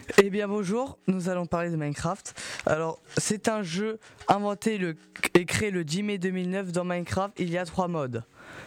Eh bien bonjour, nous allons parler de Minecraft. Alors c'est un jeu inventé et créé le 10 mai 2009 dans Minecraft. Il y a 3 modes.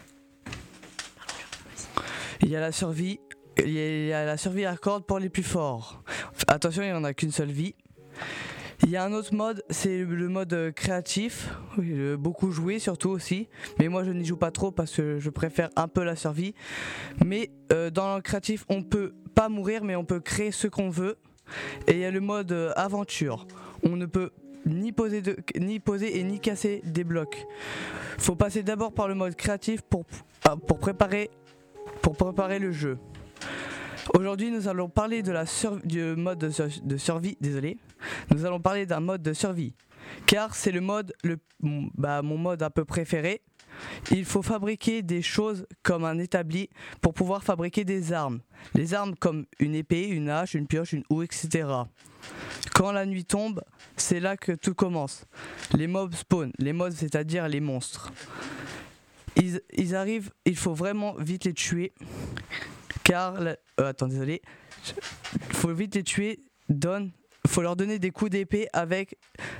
Il y a la survie, hardcore pour les plus forts. Attention, il n'y en a qu'une seule vie. Il y a un autre mode, c'est le mode créatif, beaucoup joué surtout aussi, mais moi je n'y joue pas trop parce que je préfère un peu la survie. Mais dans le créatif, on peut pas mourir, mais on peut créer ce qu'on veut. Et il y a le mode aventure, on ne peut ni poser et ni casser des blocs. Faut passer d'abord par le mode créatif pour préparer le jeu. Aujourd'hui, nous allons parler du mode de survie. Désolé. Nous allons parler d'un mode de survie, car c'est mon mode un peu préféré. Il faut fabriquer des choses comme un établi pour pouvoir fabriquer des armes. Les armes comme une épée, une hache, une pioche, une houe, etc. Quand la nuit tombe, c'est là que tout commence. Les mobs spawn, les mobs c'est-à-dire les monstres. Ils arrivent, il faut vraiment vite les tuer. Car, faut vite les tuer, faut leur donner des coups d'épée avec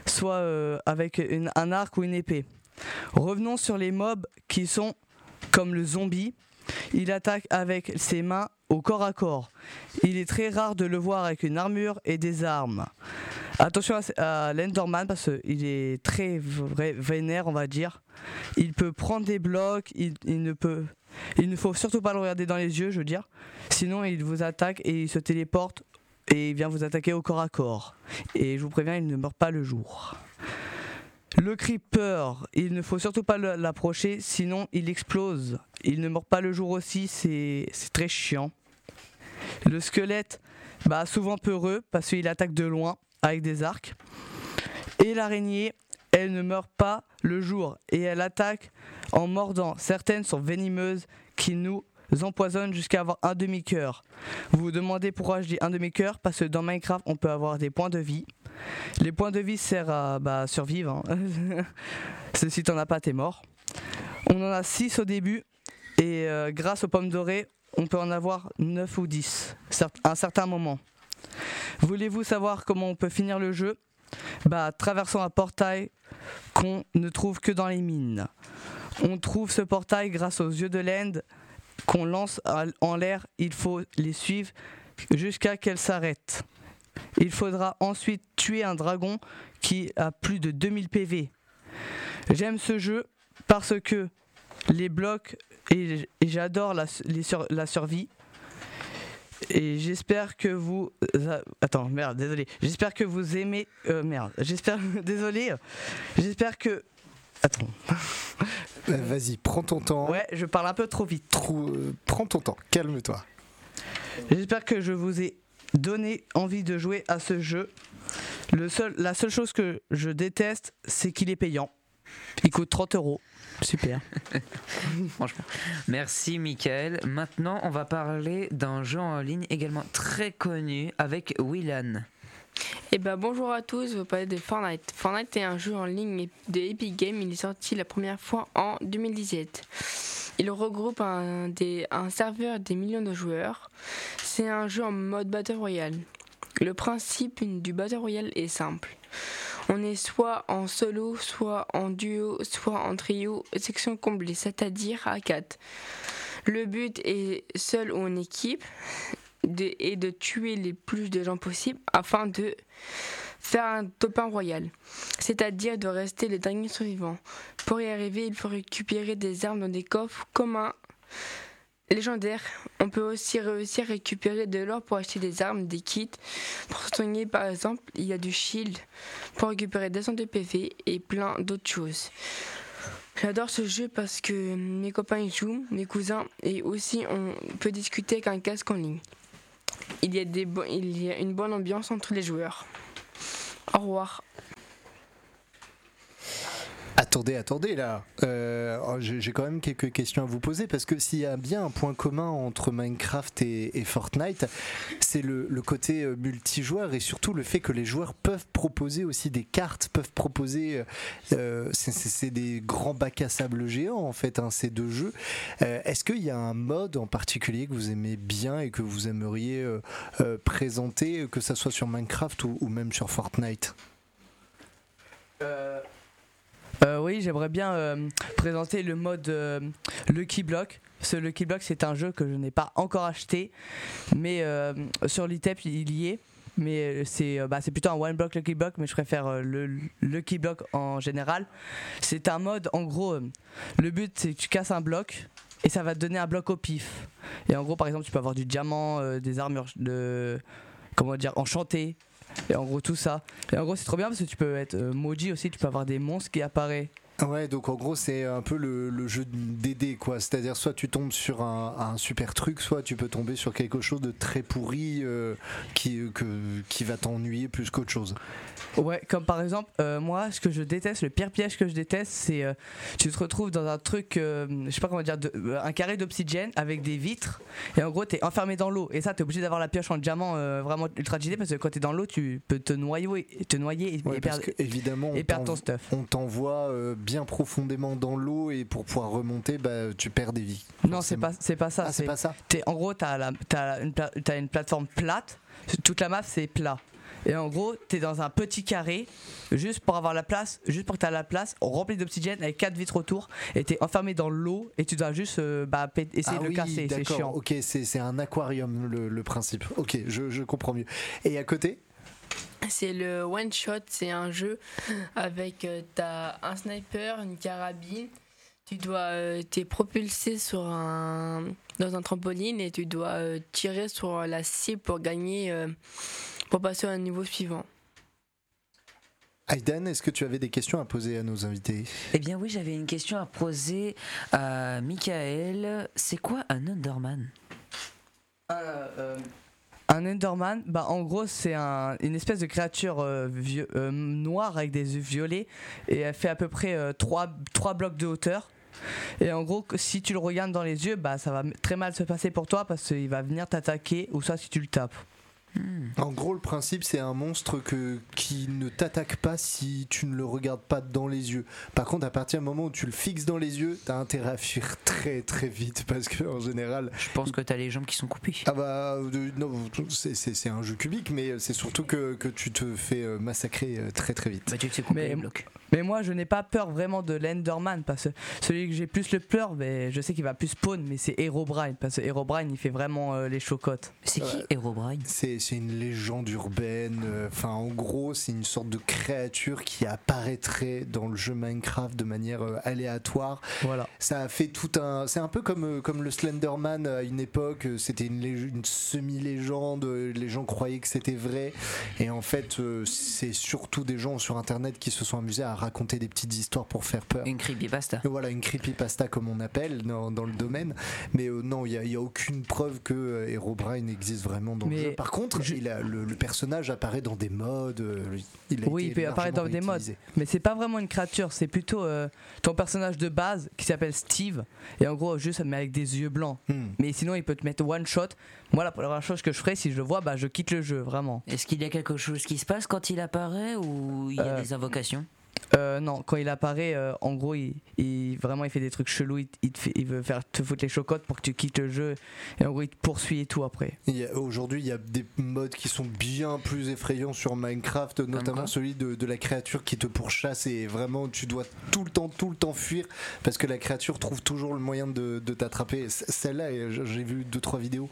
un arc ou une épée. Revenons sur les mobs qui sont comme le zombie. Il attaque avec ses mains au corps à corps. Il est très rare de le voir avec une armure et des armes. Attention à l'Enderman parce qu'il est très vénère, on va dire. Il peut prendre des blocs, il ne faut surtout pas le regarder dans les yeux, je veux dire. Sinon il vous attaque et il se téléporte et il vient vous attaquer au corps à corps. Et je vous préviens, il ne meurt pas le jour. Le creeper, il ne faut surtout pas l'approcher, sinon il explose. Il ne meurt pas le jour aussi, c'est très chiant. Le squelette, souvent peureux parce qu'il attaque de loin avec des arcs. Et l'araignée, elle ne meurt pas le jour et elle attaque en mordant. Certaines sont venimeuses qui nous empoisonnent jusqu'à avoir un demi-cœur. Vous vous demandez pourquoi je dis un demi-cœur? Parce que dans Minecraft, on peut avoir des points de vie. Les points de vie servent à survivre. Si t'en as pas, t'es mort. On en a 6 au début et grâce aux pommes dorées, on peut en avoir 9 ou 10 à un certain moment. Voulez-vous savoir comment on peut finir le jeu? Traversons un portail qu'on ne trouve que dans les mines. On trouve ce portail grâce aux yeux de l'End qu'on lance en l'air. Il faut les suivre jusqu'à qu'elles s'arrêtent. Il faudra ensuite tuer un dragon qui a plus de 2000 PV. J'aime ce jeu parce que les blocs et j'adore la survie. Et j'espère que vous... J'espère que vous aimez... J'espère que... Attends. Vas-y, prends ton temps. Ouais, je parle un peu trop vite. Prends ton temps, calme-toi. J'espère que je vous ai donné envie de jouer à ce jeu. La seule chose que je déteste, c'est qu'il est payant. Il coûte 30€. Super. Franchement. Merci Mickaël. Maintenant, on va parler d'un jeu en ligne également très connu avec Willan. Bonjour à tous, je vais parler de Fortnite. Fortnite est un jeu en ligne de Epic Games. Il est sorti la première fois en 2017. Il regroupe un serveur des millions de joueurs. C'est un jeu en mode Battle Royale. Le principe du Battle Royale est simple. On est soit en solo, soit en duo, soit en trio, section comblée, c'est-à-dire à 4. Le but est seul ou en équipe est de tuer les plus de gens possible afin de faire un top 1 royal, c'est-à-dire de rester les derniers survivants. Pour y arriver, il faut récupérer des armes dans des coffres comme un légendaire. On peut aussi réussir à récupérer de l'or pour acheter des armes, des kits. Pour se soigner par exemple, il y a du shield pour récupérer des cents de PV et plein d'autres choses. J'adore ce jeu parce que mes copains y jouent, mes cousins, et aussi on peut discuter avec un casque en ligne. Il y a une bonne ambiance entre les joueurs. Au revoir. Attendez là. J'ai quand même quelques questions à vous poser parce que s'il y a bien un point commun entre Minecraft et Fortnite, c'est le côté multijoueur et surtout le fait que les joueurs peuvent proposer aussi des cartes, peuvent proposer. C'est des grands bacs à sable géants en fait, ces deux jeux. Est-ce qu'il y a un mode en particulier que vous aimez bien et que vous aimeriez présenter, que ça soit sur Minecraft ou même sur Fortnite? Oui, j'aimerais bien présenter le mode Lucky Block. Ce Lucky Block, c'est un jeu que je n'ai pas encore acheté, mais sur l'eTap il y est. Mais c'est plutôt un one block Lucky Block, mais je préfère le Lucky Block en général. C'est un mode, en gros, le but c'est que tu casses un bloc et ça va te donner un bloc au pif. Et en gros, par exemple, tu peux avoir du diamant, des armures enchantées. Et en gros tout ça. Et en gros c'est trop bien parce que tu peux être maudit aussi, tu peux avoir des monstres qui apparaissent. Ouais, donc en gros c'est un peu le jeu des dés quoi, c'est-à-dire soit tu tombes sur un super truc, soit tu peux tomber sur quelque chose de très pourri qui va t'ennuyer plus qu'autre chose. Ouais, comme par exemple moi ce que je déteste, le pire piège que je déteste c'est tu te retrouves dans un truc, je sais pas comment dire, un carré d'obsidienne avec des vitres et en gros t'es enfermé dans l'eau et ça t'es obligé d'avoir la pioche en diamant vraiment ultra cheatée parce que quand t'es dans l'eau tu peux te noyer et perdre ton stuff. On t'envoie bien profondément dans l'eau et pour pouvoir remonter tu perds des vies. Non c'est pas ça. C'est pas ça. En gros t'as une plateforme plate, toute la map c'est plat. Et en gros, t'es dans un petit carré, juste pour avoir la place, juste pour que t'aies la place, rempli d'obsidienne avec 4 vitres autour, et t'es enfermé dans l'eau, et tu dois juste essayer de le casser, c'est chiant. Ok, c'est un aquarium le principe. Ok, je comprends mieux. Et à côté ? C'est le One Shot, c'est un jeu avec t'as un sniper, une carabine. T'es propulsé dans un trampoline et tu dois tirer sur la cible pour gagner, pour passer au niveau suivant. Aiden, est-ce que tu avais des questions à poser à nos invités ? Eh bien oui, j'avais une question à poser à Michael. C'est quoi un Enderman ? Un Enderman, en gros c'est une espèce de créature noire avec des yeux violets et elle fait à peu près 3 blocs de hauteur. Et en gros si tu le regardes dans les yeux ça va très mal se passer pour toi parce qu'il va venir t'attaquer ou soit si tu le tapes. En gros le principe c'est un monstre qui ne t'attaque pas si tu ne le regardes pas dans les yeux. Par contre à partir du moment où tu le fixes dans les yeux t'as intérêt à fuir très très vite parce que en général je pense que t'as les jambes qui sont coupées. Non, c'est un jeu cubique mais c'est surtout que tu te fais massacrer très très vite. Tu te fais couper les blocs. Mais moi je n'ai pas peur vraiment de l'Enderman parce que celui que j'ai plus le peur, je sais qu'il va plus spawn, mais c'est Herobrine parce que Herobrine il fait vraiment les chocottes. C'est qui Herobrine ? C'est une légende urbaine, en gros c'est une sorte de créature qui apparaîtrait dans le jeu Minecraft de manière aléatoire. Voilà. Ça a fait c'est un peu comme le Slenderman à une époque, c'était une semi-légende, les gens croyaient que c'était vrai et en fait c'est surtout des gens sur internet qui se sont amusés à raconter des petites histoires pour faire peur. Une creepypasta. Voilà, une creepypasta comme on appelle dans le domaine. Mais non, il n'y a aucune preuve que Herobrine existe vraiment dans le jeu. Par contre, le personnage apparaît dans des modes. Il peut apparaître dans des modes. Mais c'est pas vraiment une créature, c'est plutôt ton personnage de base qui s'appelle Steve. Et en gros, juste mais avec des yeux blancs. Mais sinon, il peut te mettre one shot. Moi, la première chose que je ferais, si je le vois, je quitte le jeu, vraiment. Est-ce qu'il y a quelque chose qui se passe quand il apparaît ou il y a des invocations ? Non, quand il apparaît, en gros, il fait des trucs chelous. Il veut te foutre les chocottes pour que tu quittes le jeu. Et en gros, il te poursuit et tout après. Aujourd'hui, il y a des modes qui sont bien plus effrayants sur Minecraft, notamment celui de la créature qui te pourchasse. Et vraiment, tu dois tout le temps fuir parce que la créature trouve toujours le moyen de t'attraper. Celle-là, j'ai vu 2-3 vidéos.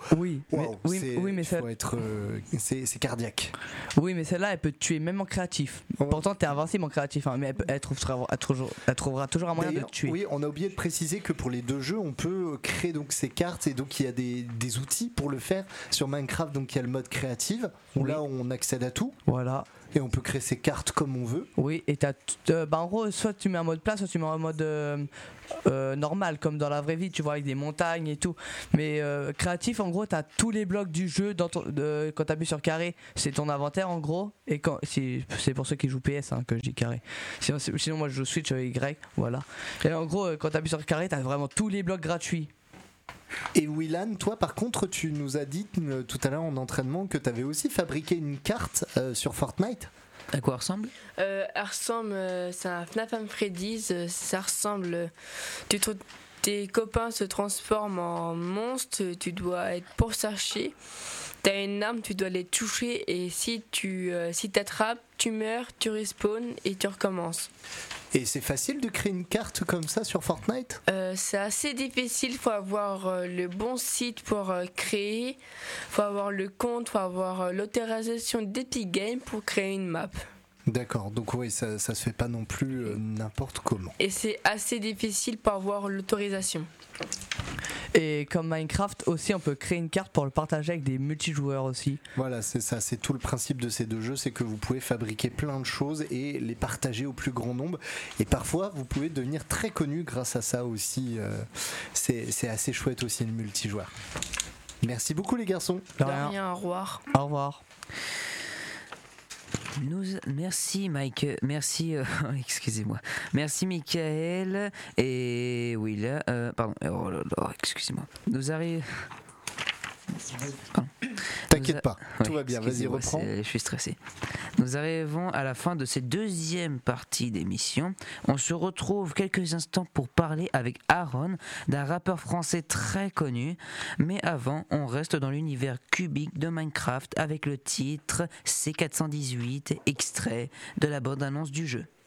C'est cardiaque. Oui, mais celle-là, elle peut te tuer même en créatif. Pourtant, t'es invincible en créatif. Mais elle trouvera toujours un moyen de te tuer. Oui, on a oublié de préciser que pour les deux jeux, on peut créer donc ces cartes et donc il y a des outils pour le faire sur Minecraft. Donc il y a le mode créatif où là on accède à tout. Voilà. Et on peut créer ses cartes comme on veut. Oui, et en gros, soit tu mets en mode plat, soit tu mets en mode normal, comme dans la vraie vie, tu vois, avec des montagnes et tout. Mais créatif, en gros, tu as tous les blocs du jeu. Quand tu appuies sur carré, c'est ton inventaire, en gros. Et c'est pour ceux qui jouent PS que je dis carré. Sinon, moi, je joue Switch Y, voilà. Et en gros, quand tu appuies sur carré, tu as vraiment tous les blocs gratuits. Et Willan, toi par contre, tu nous as dit tout à l'heure en entraînement que tu avais aussi fabriqué une carte sur Fortnite. À quoi ressemble ? Elle ressemble, c'est un FNAF Freddy's, ça ressemble. Tes copains se transforment en monstres, tu dois être pourchassé. T'as une arme, tu dois les toucher et si t'attrapes, tu meurs, tu respawns et tu recommences. Et c'est facile de créer une carte comme ça sur Fortnite ? C'est assez difficile, faut avoir le bon site pour créer, faut avoir le compte, faut avoir l'autorisation d'Epic Games pour créer une map. D'accord, donc oui, ça se fait pas non plus n'importe comment. Et c'est assez difficile pour avoir l'autorisation. Et comme Minecraft aussi, on peut créer une carte pour le partager avec des multijoueurs aussi. Voilà, c'est ça, c'est tout le principe de ces deux jeux, c'est que vous pouvez fabriquer plein de choses et les partager au plus grand nombre. Et parfois, vous pouvez devenir très connu grâce à ça aussi. C'est assez chouette aussi le multijoueur. Merci beaucoup les garçons. De De rien. rien, au revoir. Au revoir. Merci Mike, merci, excusez-moi, merci Michael et Will, pardon, oh là là, excusez-moi, nous arrivons. T'inquiète pas, tout Oui, va bien, vas-y excusez-moi, reprends. je suis stressé. Nous arrivons à la fin de cette deuxième partie d'émission. On se retrouve quelques instants pour parler avec Aaron, d'un rappeur français très connu. Mais avant, on reste dans l'univers cubique de Minecraft avec le titre C418, extrait de la bande-annonce du jeu.